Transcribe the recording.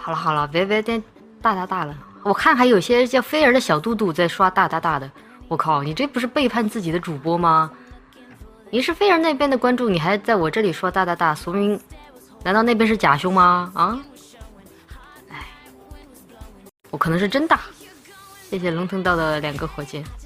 好了好了，别大了。我看还有些叫菲儿的小肚肚在刷大的。我靠，你这不是背叛自己的主播吗？你是菲儿那边的关注，你还在我这里说大，说明难道那边是假胸吗？啊？哎，我可能是真大。谢谢龙腾道的2个火箭。